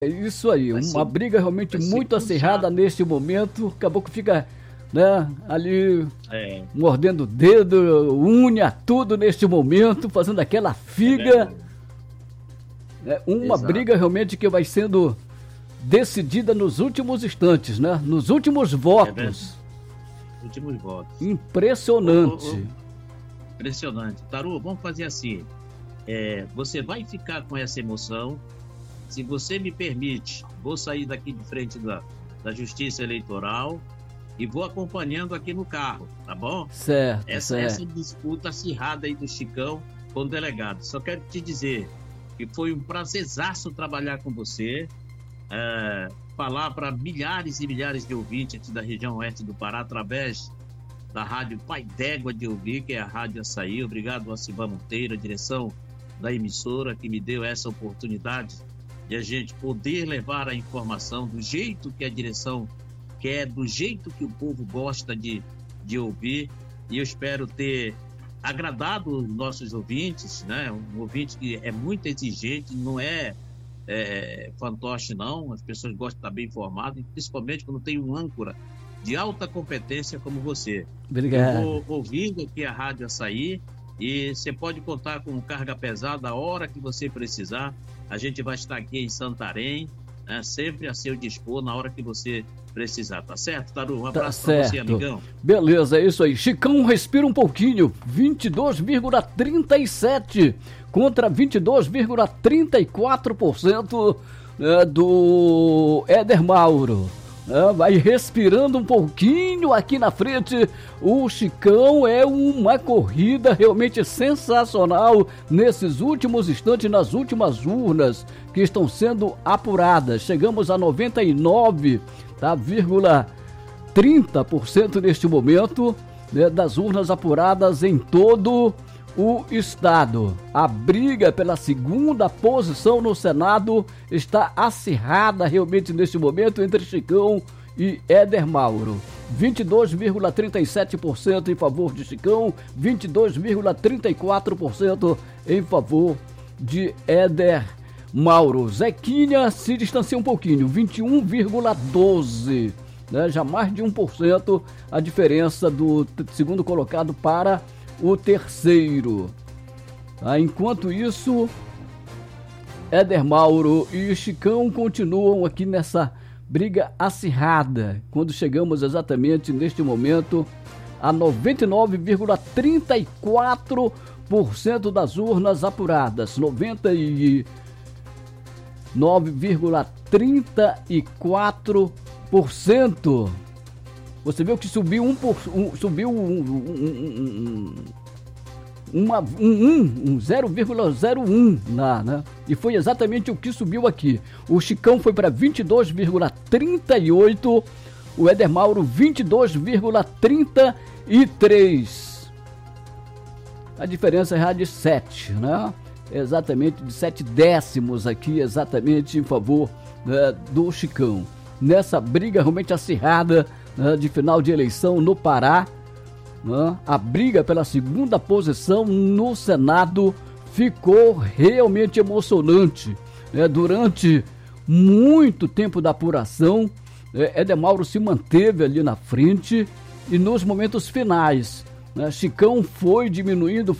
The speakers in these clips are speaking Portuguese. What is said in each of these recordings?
É isso aí, uma briga realmente muito acirrada neste momento. Acabou que fica, né, ali mordendo o dedo, unha, tudo neste momento, fazendo aquela figa. Uma briga realmente que vai sendo decidida nos últimos instantes, né? Nos últimos votos. Últimos votos. Impressionante. Impressionante. Taru, vamos fazer assim. Você vai ficar com essa emoção. Se você me permite, vou sair daqui de frente da Justiça Eleitoral e vou acompanhando aqui no carro, tá bom? Certo. Essa disputa acirrada aí do Chicão com o delegado. Só quero te dizer que foi um prazerzaço trabalhar com você, falar para milhares e milhares de ouvintes aqui da região oeste do Pará, através da rádio Pai d'Égua de Ouvir, que é a Rádio Açaí. Obrigado a Silvã Monteiro, a direção da emissora, que me deu essa oportunidade de a gente poder levar a informação do jeito que a direção quer, do jeito que o povo gosta de ouvir. E eu espero ter agradado os nossos ouvintes, né? Um ouvinte que é muito exigente, não é fantoche não, as pessoas gostam de estar bem informadas, principalmente quando tem um âncora de alta competência como você. Obrigado. Eu vou ouvindo aqui a Rádio Açaí e você pode contar com carga pesada a hora que você precisar. A gente vai estar aqui em Santarém, né, sempre a seu dispor na hora que você precisar, tá certo, Taru? Um abraço pra você, amigão. Beleza, é isso aí. Chicão, respira um pouquinho. 22,37 contra 22,34% do Éder Mauro. Vai respirando um pouquinho aqui na frente. O Chicão, é uma corrida realmente sensacional nesses últimos instantes, nas últimas urnas que estão sendo apuradas. Chegamos a 99,30% neste momento, né, das urnas apuradas em todo o estado. A briga pela segunda posição no Senado está acirrada realmente neste momento entre Chicão e Éder Mauro. 22,37% em favor de Chicão, 22,34% em favor de Éder Mauro. Zequinha se distancia um pouquinho, 21,12%, né? Já mais de 1% a diferença do segundo colocado para o terceiro. Enquanto isso, Éder Mauro e Chicão continuam aqui nessa briga acirrada, quando chegamos exatamente neste momento a 99,34% das urnas apuradas. 99,34%. Você viu que subiu 0,01 lá, né? E foi exatamente o que subiu aqui. O Chicão foi para 22,38, o Éder Mauro 22,33. A diferença é de 7, né? Exatamente de 7 décimos aqui, exatamente em favor, né, do Chicão. Nessa briga realmente acirrada, né, de final de eleição no Pará, né, a briga pela segunda posição no Senado ficou realmente emocionante, né? Durante muito tempo da apuração, Éder Mauro se manteve ali na frente e nos momentos finais, né, Chicão foi diminuindo,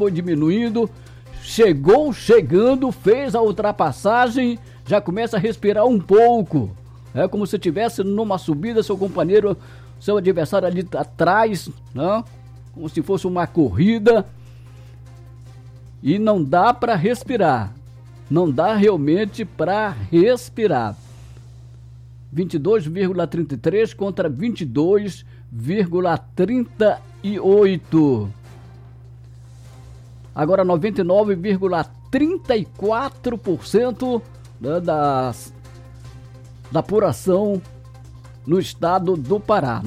chegando, fez a ultrapassagem, já começa a respirar um pouco. É como se estivesse numa subida, seu companheiro, seu adversário ali atrás, né? Como se fosse uma corrida. E não dá para respirar. Não dá realmente para respirar. 22,33 contra 22,38. Agora 99,34%, né, da apuração no estado do Pará.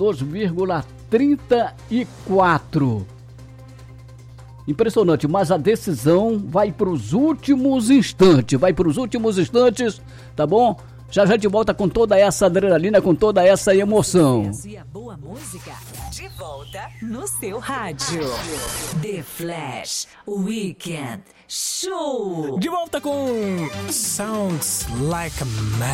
92,34%. Impressionante, mas a decisão vai para os últimos instantes, tá bom? Já a gente volta com toda essa adrenalina, com toda essa emoção. E a boa música de volta no seu rádio. The Flash Weekend Show. De volta com Sounds Like a Man.